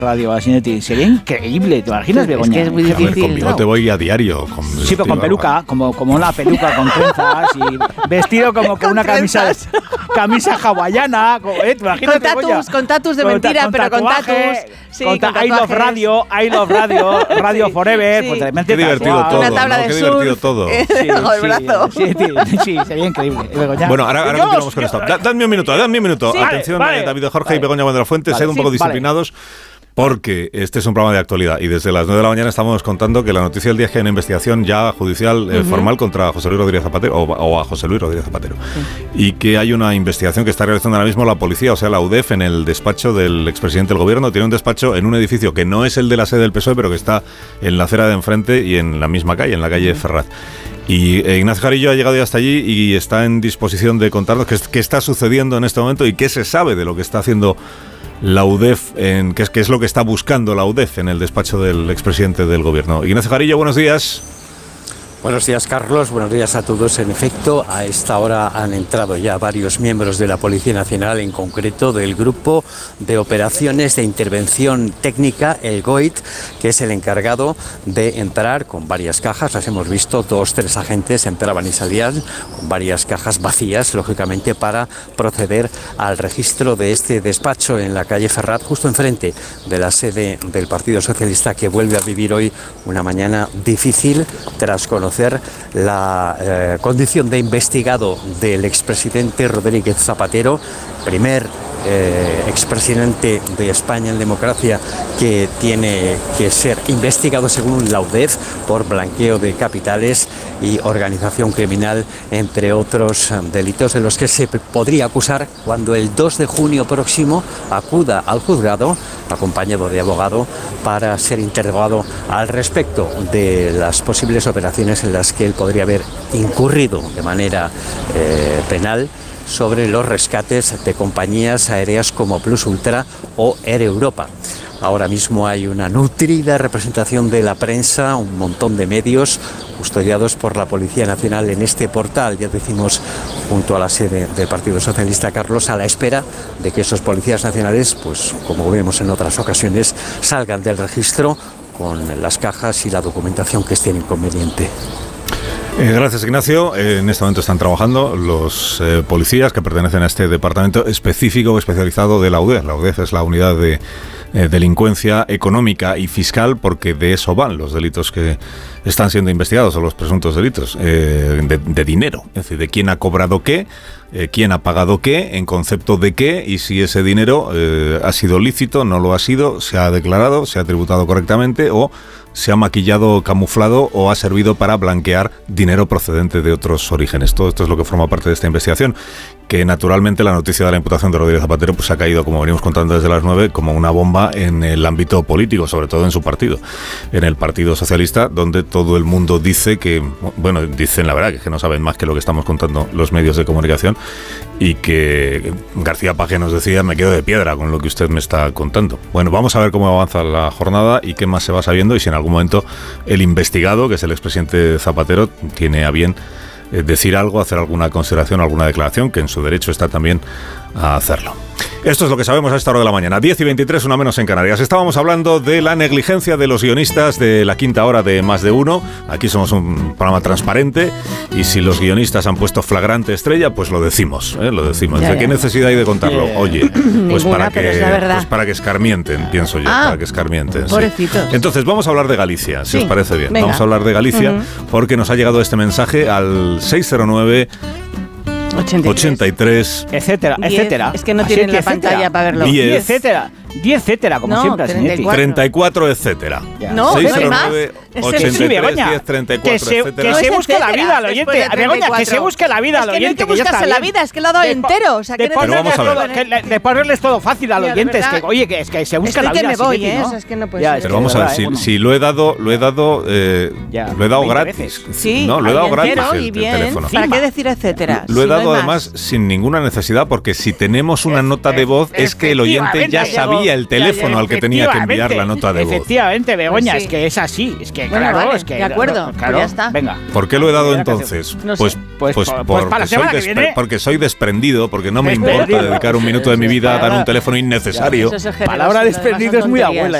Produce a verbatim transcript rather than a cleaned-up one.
radio a Sinetti. Sería increíble, ¿te imaginas, Begoña? Es que es muy difícil. A ver, conmigo no. te voy a diario. Con Sí, pero con peluca, como, como una peluca con trenzas y vestido como con, Con una camisa, trenzas. camisa hawaiana. Como, ¿eh? ¿Te imaginas, Con tatus, Begoña? con tatus de Con ta- mentira, con pero con tatuaje, tatus. Sí, con ta- con I Love tatuajes. Radio, I Love Radio, Radio Sí, Forever. sí. Pues te metes Qué divertido tatuado. todo, Una tabla ¿no? de Qué surf. divertido todo. Sí, Bajo el sí, brazo. sí, sí, sí, sería increíble. Begoña. Bueno, ahora, ahora Dios, continuamos con esto. Da- Dadme un minuto, dadme un minuto. Sí, Atención, vale, eh, vale. David Jorge Vale. y Begoña Buenfuente, Vale, sed un poco sí, vale. disciplinados. Porque este es un programa de actualidad y desde las nueve de la mañana estamos contando que la noticia del día es que hay una investigación ya judicial eh, Uh-huh. formal contra José Luis Rodríguez Zapatero o, o a José Luis Rodríguez Zapatero y que hay una investigación que está realizando ahora mismo la policía, o sea la U D E F, en el despacho del expresidente del gobierno. Tiene un despacho en un edificio que no es el de la sede del P S O E, pero que está en la acera de enfrente y en la misma calle, en la calle Ferraz. Y eh, Ignacio Jarillo ha llegado ya hasta allí y está en disposición de contarnos qué, es- qué está sucediendo en este momento y qué se sabe de lo que está haciendo la U D E F, en, qué, es, qué es lo que está buscando la U D E F en el despacho del expresidente del gobierno. Ignacio Jarillo, buenos días. Buenos días, Carlos. Buenos días a todos. En efecto, a esta hora han entrado ya varios miembros de la Policía Nacional, en concreto del Grupo de Operaciones de Intervención Técnica, el G O I T, que es el encargado de entrar con varias cajas. Las hemos visto, dos, tres agentes entraban y salían con varias cajas vacías, lógicamente, para proceder al registro de este despacho en la calle Ferraz, justo enfrente de la sede del Partido Socialista, que vuelve a vivir hoy una mañana difícil tras conocer la eh, condición de investigado del expresidente Rodríguez Zapatero, primer eh, expresidente de España en democracia que tiene que ser investigado según la U D E F por blanqueo de capitales y organización criminal, entre otros eh, delitos de los que se podría acusar cuando el dos de junio próximo acuda al juzgado acompañado de abogado para ser interrogado al respecto de las posibles operaciones en las que él podría haber incurrido de manera eh, penal sobre los rescates de compañías aéreas como Plus Ultra o Air Europa. Ahora mismo hay una nutrida representación de la prensa, un montón de medios custodiados por la Policía Nacional en este portal, ya decimos, junto a la sede del Partido Socialista, Carlos, a la espera de que esos policías nacionales, pues como vemos en otras ocasiones, salgan del registro con las cajas y la documentación que estén inconveniente. Eh, gracias, Ignacio. Eh, en este momento están trabajando los eh, policías que pertenecen a este departamento específico o especializado de la U D E F. La U D E F es la unidad de eh, delincuencia económica y fiscal, porque de eso van los delitos que están siendo investigados, o los presuntos delitos eh, de, de dinero, es decir, de quién ha cobrado qué, eh, quién ha pagado qué, en concepto de qué, y si ese dinero eh, ha sido lícito, no lo ha sido, se ha declarado, se ha tributado correctamente o se ha maquillado, camuflado o ha servido para blanquear dinero procedente de otros orígenes. Todo esto es lo que forma parte de esta investigación, que naturalmente la noticia de la imputación de Rodríguez Zapatero pues ha caído, como venimos contando desde las nueve, como una bomba en el ámbito político, sobre todo en su partido, en el Partido Socialista, donde todo el mundo dice que, bueno, dicen la verdad, que no saben más que lo que estamos contando los medios de comunicación, y que García Paje nos decía, me quedo de piedra con lo que usted me está contando. Bueno, vamos a ver cómo avanza la jornada y qué más se va sabiendo, y si en algún momento el investigado, que es el expresidente Zapatero, tiene a bien eh, decir algo, hacer alguna consideración, alguna declaración, que en su derecho está también a hacerlo. Esto es lo que sabemos a esta hora de la mañana. diez y veintitrés, una menos en Canarias. Estábamos hablando de la negligencia de los guionistas de la quinta hora de Más de Uno. Aquí somos un programa transparente y si los guionistas han puesto flagrante estrella, pues lo decimos, ¿eh? Lo decimos. Ya, ¿De ya. qué necesidad hay de contarlo? Yeah. Oye, pues, Ninguna, para pero que, es la verdad. pues para que escarmienten, pienso yo, Ah, para que escarmienten. Sí. pobrecitos. Entonces vamos a hablar de Galicia, si Sí, os parece bien. venga. Vamos a hablar de Galicia, Uh-huh. porque nos ha llegado este mensaje al seis cero nueve, ochenta y tres, Etcétera, Diez. etcétera. Es que no Así tienen la etcétera. pantalla para verlo. Diez. Y etcétera. Y etcétera, como No, siempre, treinta y Sinetti. cuatro. treinta y cuatro, etcétera. Ya. No, seis no hay cero más. nueve, Es ochenta y el- Sí, tres, Begoña, diez, treinta y que cuatro, se, etcétera. que No se es busque la etcétera, vida al después oyente. de A Begoña, que treinta y se cuatro. busque la vida Es al que no hay oyente. que ya está buscarse la bien. vida, es que lo ha dado De po- entero. O sea, que de no ponerle Pero vamos a ver. todo- que le- de ponerles todo fácil al Ya, de oyente. Es verdad. que, oye, que es que se busque Estoy la que vida. me voy, Sinetti, ¿eh? ¿no? O sea, es que no puede Ya, ser. es Pero que vamos de a ver, verdad, si, ¿eh? Bueno. si lo he dado, lo he dado, eh, Ya, lo he dado veinte gratis. veces. Sí, no, lo he ahí dado gratis entero el, y el bien. teléfono. ¿Para Encima. qué decir etcétera? Lo he Si no hay dado más. además sin ninguna necesidad, porque si tenemos una nota de voz es que el oyente ya Efectivamente, sabía el teléfono al que tenía que enviar la nota de voz. Efectivamente, Begoña, Pues sí. es que es así. Es que, Bueno, claro, vale, es que. de acuerdo, Claro, pues ya está. Venga. ¿Por qué lo he dado Mira que entonces? No sé. Pues Pues, Pues, pues porque, para la soy semana que despre- viene. porque soy desprendido, porque no me Desprendido. importa dedicar un minuto de mi vida a dar un teléfono innecesario. Eso es generoso, Palabra lo demás son desprendido es muy tonterías. abuela.